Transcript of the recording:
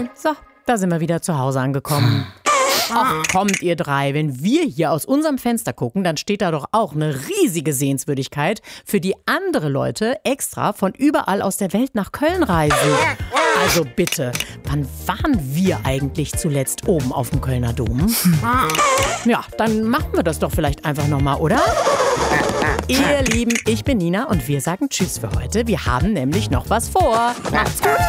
So, da sind wir wieder zu Hause angekommen. Ach, kommt ihr drei, wenn wir hier aus unserem Fenster gucken, dann steht da doch auch eine riesige Sehenswürdigkeit, für die andere Leute extra von überall aus der Welt nach Köln reisen. Also bitte, wann waren wir eigentlich zuletzt oben auf dem Kölner Dom? Ja, dann machen wir das doch vielleicht einfach nochmal, oder? Ihr Lieben, ich bin Nina und wir sagen Tschüss für heute. Wir haben nämlich noch was vor. Macht's gut!